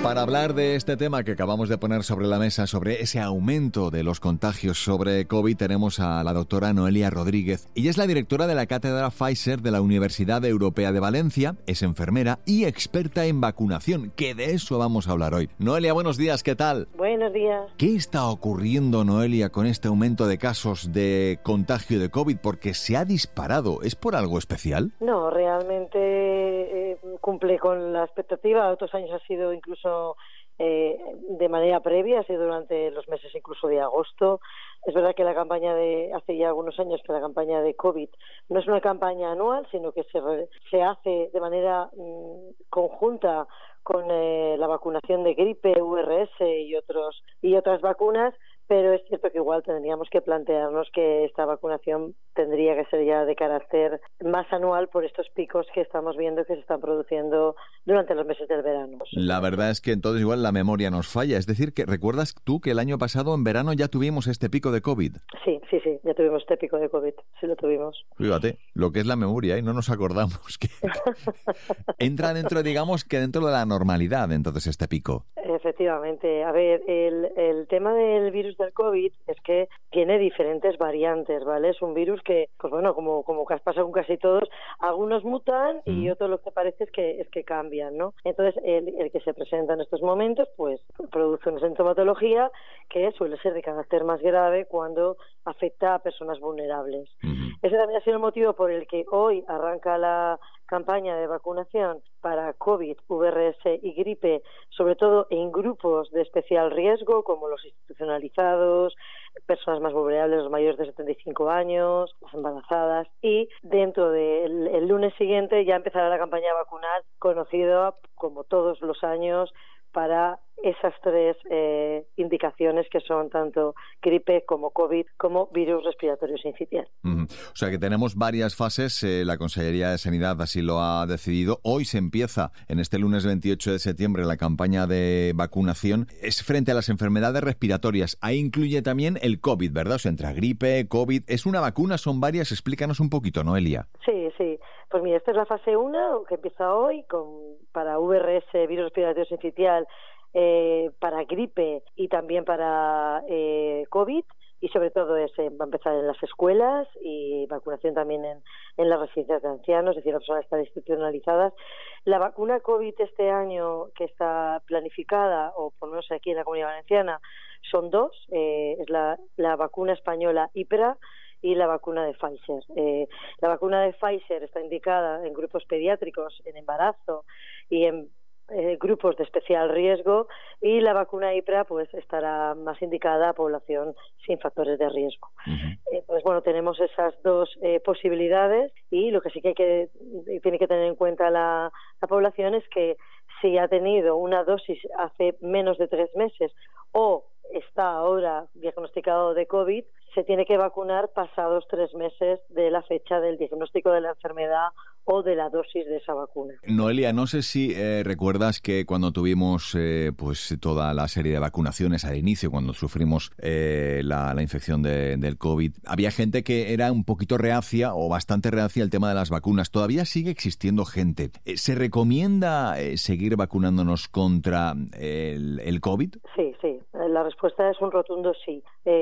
Para hablar de este tema que acabamos de poner sobre la mesa, sobre ese aumento de los contagios sobre COVID, tenemos a la doctora Noelia Rodríguez. Ella es la directora de la cátedra Pfizer de la Universidad Europea de Valencia, es enfermera y experta en vacunación, que de eso vamos a hablar hoy. Noelia, buenos días, ¿qué tal? Buenos días. ¿Qué está ocurriendo, Noelia, con este aumento de casos de contagio de COVID? Porque se ha disparado. ¿Es por algo especial? No, realmente cumple con la expectativa. Otros años ha sido incluso de manera previa, ha sido durante los meses incluso de agosto. Es verdad que la campaña hace ya algunos años que la campaña de COVID no es una campaña anual, sino que se hace de manera conjunta con la vacunación de gripe, URS y otras vacunas, pero es cierto que igual tendríamos que plantearnos que esta vacunación tendría que ser ya de carácter más anual por estos picos que estamos viendo que se están produciendo durante los meses del verano. La verdad es que entonces igual la memoria nos falla. Es decir, que ¿recuerdas tú que el año pasado en verano ya tuvimos este pico de COVID? Sí, ya tuvimos este pico de COVID, sí lo tuvimos. Fíjate, lo que es la memoria, no nos acordamos. Que entra dentro, digamos, que dentro de la normalidad entonces este pico. Efectivamente. A ver, el tema del virus del COVID es que tiene diferentes variantes, ¿vale? Es un virus que, pues bueno, como pasa con casi todos, algunos mutan y otros lo que parece es que cambian, ¿no? Entonces, el que se presenta en estos momentos, pues, produce una sintomatología que suele ser de carácter más grave cuando afecta a personas vulnerables. Ese también ha sido el motivo por el que hoy arranca la campaña de vacunación para COVID, VRS y gripe, sobre todo en grupos de especial riesgo, como los institucionalizados, personas más vulnerables, los mayores de 75 años, las embarazadas, y dentro del lunes siguiente ya empezará la campaña vacunal conocida como todos los años para esas tres indicaciones que son tanto gripe como COVID como virus respiratorio sincitial. O sea que tenemos varias fases, la Consellería de Sanidad así lo ha decidido. Hoy se empieza, en este lunes 28 de septiembre, la campaña de vacunación. Es frente a las enfermedades respiratorias. Ahí incluye también el COVID, ¿verdad? O sea, entre gripe, COVID. ¿Es una vacuna? ¿Son varias? Explícanos un poquito, Noelia. Sí. Pues mira, esta es la fase 1 que empieza hoy para VRS, virus respiratorio sincitial, para gripe y también para COVID, y sobre todo va a empezar en las escuelas y vacunación también en las residencias de ancianos, es decir, las personas están institucionalizadas. La vacuna COVID este año que está planificada, o por lo menos aquí en la Comunidad Valenciana, son dos, es la vacuna española IPRA y la vacuna de Pfizer. La vacuna de Pfizer está indicada en grupos pediátricos, en embarazo y en grupos de especial riesgo, y la vacuna IPRA pues estará más indicada a población sin factores de riesgo. Pues bueno, tenemos esas dos posibilidades, y lo que sí que tiene que tener en cuenta la población es que si ha tenido una dosis hace menos de 3 meses o está ahora diagnosticado de COVID, se tiene que vacunar pasados 3 meses de la fecha del diagnóstico de la enfermedad o de la dosis de esa vacuna. Noelia, no sé si recuerdas que cuando tuvimos pues toda la serie de vacunaciones al inicio, cuando sufrimos la infección del COVID, había gente que era un poquito reacia o bastante reacia al tema de las vacunas. ¿Todavía sigue existiendo gente? ¿Se recomienda seguir vacunándonos contra el COVID? Sí. La respuesta es un rotundo sí.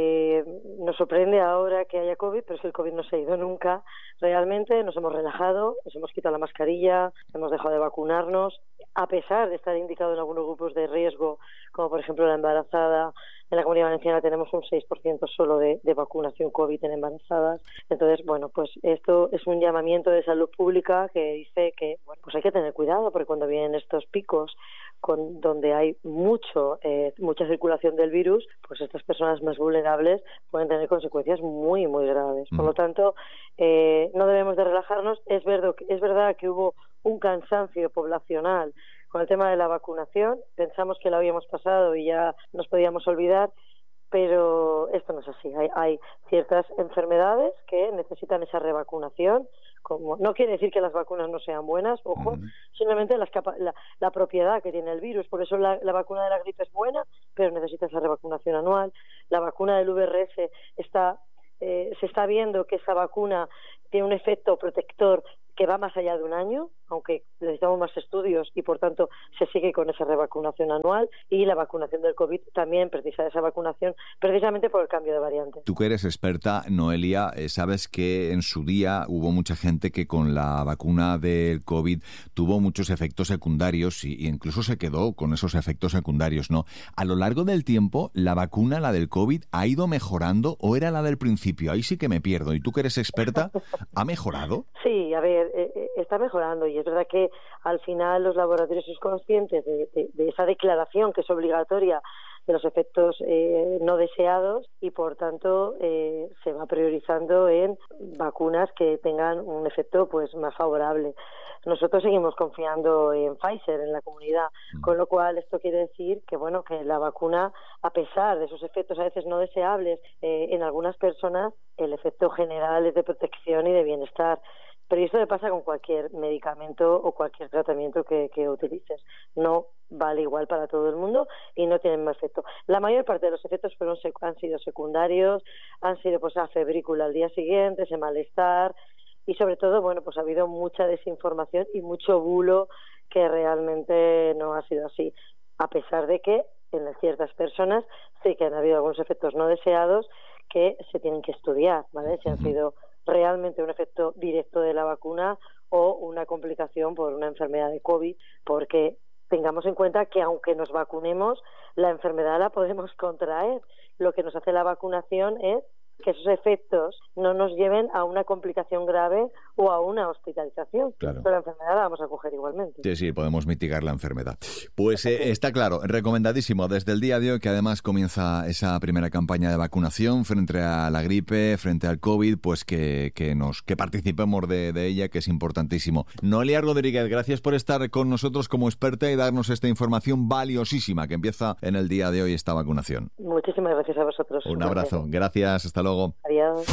Nos sorprende ahora que haya COVID, pero es que el COVID no se ha ido nunca. Realmente nos hemos relajado, nos hemos quitado la mascarilla, hemos dejado de vacunarnos, a pesar de estar indicado en algunos grupos de riesgo, como por ejemplo la embarazada. En la Comunidad Valenciana tenemos un 6% solo de vacunación COVID en embarazadas. Entonces, bueno, pues esto es un llamamiento de salud pública que dice que, bueno, pues hay que tener cuidado, porque cuando vienen estos picos donde hay mucha circulación del virus, pues estas personas más vulnerables pueden tener consecuencias muy, muy graves. Por lo tanto, no debemos de relajarnos. Es verdad que hubo un cansancio poblacional con el tema de la vacunación. Pensamos que lo habíamos pasado y ya nos podíamos olvidar, pero esto no es así. Hay ciertas enfermedades que necesitan esa revacunación. No quiere decir que las vacunas no sean buenas, ojo, simplemente la propiedad que tiene el virus. Por eso la vacuna de la gripe es buena, pero necesita esa revacunación anual. La vacuna del VRS se está viendo que esa vacuna tiene un efecto protector que va más allá de un año, aunque necesitamos más estudios y por tanto se sigue con esa revacunación anual, y la vacunación del COVID también precisa de esa vacunación precisamente por el cambio de variante. Tú que eres experta, Noelia, sabes que en su día hubo mucha gente que con la vacuna del COVID tuvo muchos efectos secundarios y incluso se quedó con esos efectos secundarios, ¿no? A lo largo del tiempo, ¿la vacuna, la del COVID, ha ido mejorando o era la del principio? Ahí sí que me pierdo. ¿Y tú que eres experta, ha mejorado? Sí, a ver, está mejorando y es verdad que al final los laboratorios son conscientes de esa declaración que es obligatoria de los efectos no deseados y por tanto se va priorizando en vacunas que tengan un efecto pues más favorable. Nosotros seguimos confiando en Pfizer en la comunidad, con lo cual esto quiere decir que bueno, que la vacuna, a pesar de esos efectos a veces no deseables en algunas personas, el efecto general es de protección y de bienestar. Pero esto le pasa con cualquier medicamento o cualquier tratamiento que utilices. No vale igual para todo el mundo y no tiene el mismo efecto. La mayor parte de los efectos han sido secundarios, han sido pues a febrícula al día siguiente, ese malestar y sobre todo, bueno, pues ha habido mucha desinformación y mucho bulo que realmente no ha sido así. A pesar de que en ciertas personas sí que han habido algunos efectos no deseados que se tienen que estudiar, ¿vale? Si han sido realmente un efecto directo de la vacuna o una complicación por una enfermedad de COVID, porque tengamos en cuenta que aunque nos vacunemos, la enfermedad la podemos contraer. Lo que nos hace la vacunación es que esos efectos no nos lleven a una complicación grave o a una hospitalización. Claro. Pero la enfermedad la vamos a coger igualmente. Sí, podemos mitigar la enfermedad. Pues está claro, recomendadísimo desde el día de hoy, que además comienza esa primera campaña de vacunación frente a la gripe, frente al COVID, pues que participemos de ella, que es importantísimo. Noelia Rodríguez, gracias por estar con nosotros como experta y darnos esta información valiosísima que empieza en el día de hoy esta vacunación. Muchísimas gracias a vosotros. Un abrazo, gracias, hasta luego. Adiós.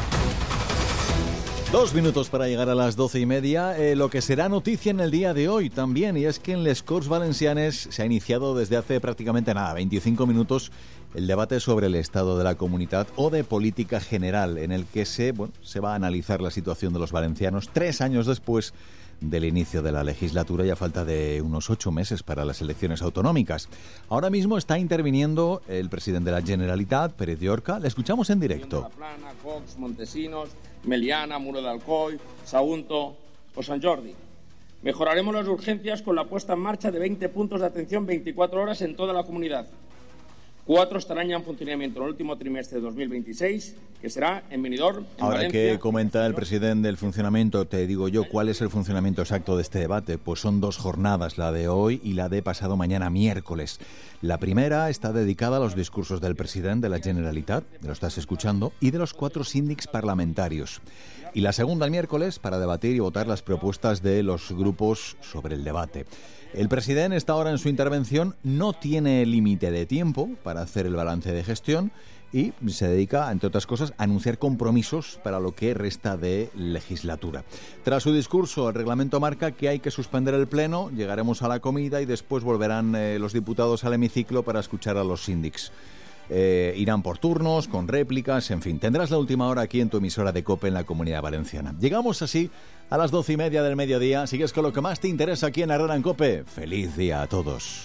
2 minutos para llegar a las 12:30, lo que será noticia en el día de hoy también, y es que en les Corts Valencianes se ha iniciado desde hace prácticamente 25 minutos, el debate sobre el estado de la comunidad o de política general, en el que se va a analizar la situación de los valencianos 3 años después del inicio de la legislatura y a falta de unos 8 meses para las elecciones autonómicas. Ahora mismo está interviniendo el presidente de la Generalitat, Pérez Llorca. Le escuchamos en directo. La Plana, Cox, Montesinos, Meliana, Muro de Alcoy, Sagunto o Sant Jordi. Mejoraremos las urgencias con la puesta en marcha de 20 puntos de atención 24 horas en toda la comunidad. 4 estarán ya en funcionamiento en el último trimestre de 2026, que será en Benidorm, en Ahora Valencia. que comenta el presidente del funcionamiento, te digo yo, ¿cuál es el funcionamiento exacto de este debate? Pues son 2 jornadas, la de hoy y la de pasado mañana miércoles. La primera está dedicada a los discursos del presidente de la Generalitat, lo estás escuchando, y de los 4 síndics parlamentarios. Y la segunda el miércoles para debatir y votar las propuestas de los grupos sobre el debate. El presidente está ahora en su intervención, no tiene límite de tiempo para hacer el balance de gestión y se dedica, entre otras cosas, a anunciar compromisos para lo que resta de legislatura. Tras su discurso, el reglamento marca que hay que suspender el pleno, llegaremos a la comida y después volverán los diputados al hemiciclo para escuchar a los síndics. Irán por turnos, con réplicas, en fin. Tendrás la última hora aquí en tu emisora de COPE en la Comunidad Valenciana. Llegamos así a las 12:30 del mediodía. Sigues con lo que más te interesa aquí en Herrera en COPE. ¡Feliz día a todos!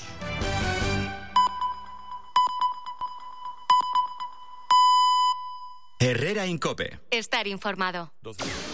Herrera en COPE. Estar informado.